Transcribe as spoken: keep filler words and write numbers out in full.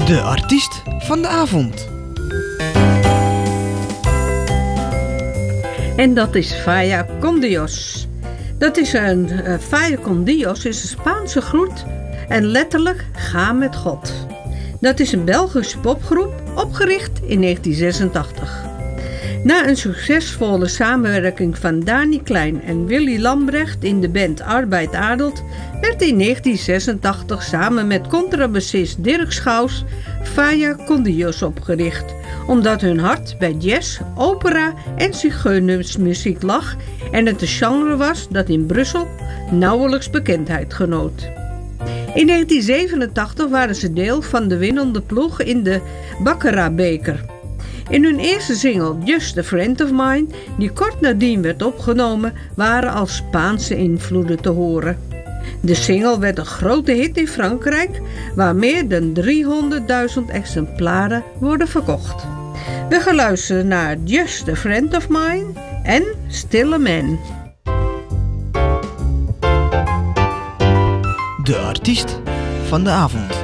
De artiest van de avond. En dat is Falla con Dios. Dat is een uh, Falla con Dios is een Spaanse groet en letterlijk ga met God. Dat is een Belgische popgroep opgericht in negentien zesentachtig. Na een succesvolle samenwerking van Dani Klein en Willy Lambrecht in de band Arbeid Adelt werd in negentien zesentachtig samen met contrabassist Dirk Schouws Falla con Dios opgericht, omdat hun hart bij jazz, opera en zigeunersmuziek lag en het een genre was dat in Brussel nauwelijks bekendheid genoot. In negentien zevenentachtig waren ze deel van de winnende ploeg in de Baccarat-beker. In hun eerste single Just a Friend of Mine, die kort nadien werd opgenomen, waren al Spaanse invloeden te horen. De single werd een grote hit in Frankrijk, waar meer dan driehonderdduizend exemplaren worden verkocht. We gaan luisteren naar Just a Friend of Mine en Still a Man. De artiest van de avond.